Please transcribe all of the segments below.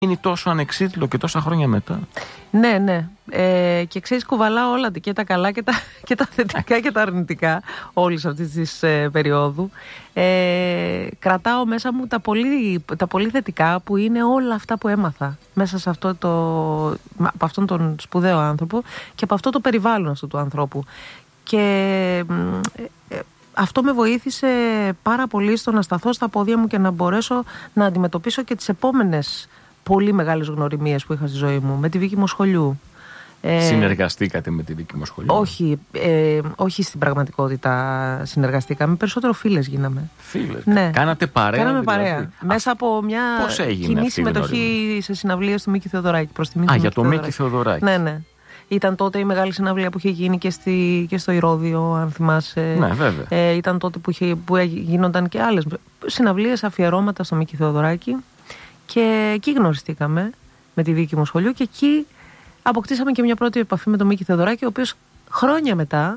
είναι τόσο ανεξίτηλο και τόσα χρόνια μετά. Ναι, ναι. Και ξέρεις, κουβαλάω όλα και τα καλά και τα θετικά και τα αρνητικά όλης αυτής της περίοδου. Κρατάω μέσα μου τα πολύ θετικά, που είναι όλα αυτά που έμαθα μέσα σε από αυτόν τον σπουδαίο άνθρωπο και από αυτό το περιβάλλον αυτού του ανθρώπου. Και αυτό με βοήθησε πάρα πολύ στο να σταθώ στα πόδια μου και να μπορέσω να αντιμετωπίσω και τις επόμενες πολύ μεγάλες γνωριμίες που είχα στη ζωή μου. Με τη Βίκη Μοσχολιού. Συνεργαστήκατε με τη Βίκη Μοσχολιού? Όχι στην πραγματικότητα συνεργαστήκαμε. Περισσότερο φίλες γίναμε. Φίλες. Ναι. Κάνατε παρέα? Κάναμε δηλαδή παρέα. Μέσα από μια κοινή συμμετοχή σε συναυλίες του Μίκη Θεοδωράκη. Για το Μίκη Θεοδωράκη. Ναι, ναι. Ήταν τότε η μεγάλη συναυλία που είχε γίνει και στο Ηρώδειο, αν θυμάσαι. Ναι, βέβαια. Ήταν τότε που γίνονταν και άλλες συναυλίες, αφιερώματα στο Μίκη Θεοδωράκη. Και εκεί γνωριστήκαμε με τη Βίκη Μοσχολιού και εκεί αποκτήσαμε και μια πρώτη επαφή με τον Μίκη Θεοδωράκη, ο οποίος χρόνια μετά,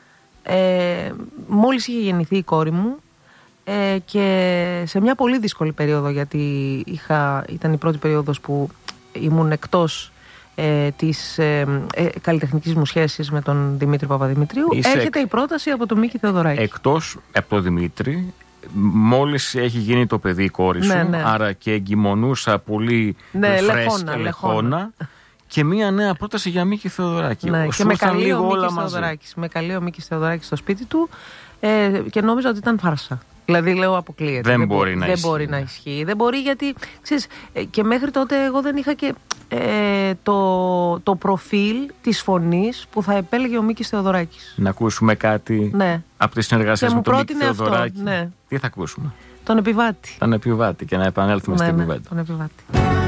μόλις είχε γεννηθεί η κόρη μου, και σε μια πολύ δύσκολη περίοδο, γιατί ήταν η πρώτη περίοδος που ήμουν εκτός της καλλιτεχνικής μου σχέσης με τον Δημήτρη Παπαδημητρίου. Έρχεται η πρόταση από τον Μίκη Θεοδωράκη. Εκτός από τον Δημήτρη, μόλις έχει γίνει το παιδί η κόρη σου, ναι. άρα και εγκυμονούσα πολύ φρέσκα λεχόνα. Και μία νέα πρόταση για Μίκη Θεοδωράκη. Ναι, και με καλεί ο Μίκης Θεοδωράκης στο σπίτι του, και νόμιζα ότι ήταν φάρσα. Δηλαδή λέω αποκλείεται. Δεν μπορεί να ισχύει. Δεν μπορεί, γιατί ξέρεις, και μέχρι τότε εγώ δεν είχα και το προφίλ της φωνής που θα επέλεγε ο Μίκης Θεοδωράκης. Να ακούσουμε κάτι από τις συνεργασίες με τον Μίκη Θεοδωράκη? Ναι. Τι θα ακούσουμε? Τον Επιβάτη. Τον Επιβάτη, και να επανέλθουμε στην Επιβάτη. Τον Επιβάτη.